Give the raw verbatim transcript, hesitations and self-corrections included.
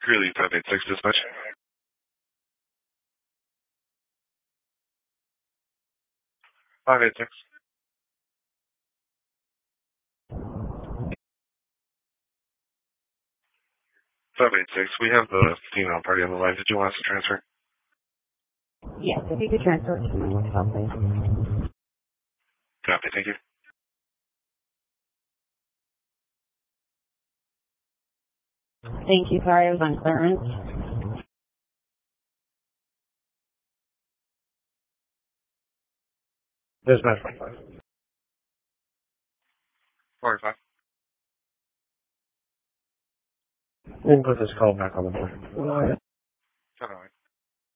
Curly five eight six dispatch. five eight six. five eight six. We have the female party on the line. Did you want us to transfer? Yes, if you could transfer it to my hotel, please. Copy, thank you. Thank you. Sorry, I was on clearance. Dispatch forty-five. forty-five. We can put this call back on the board.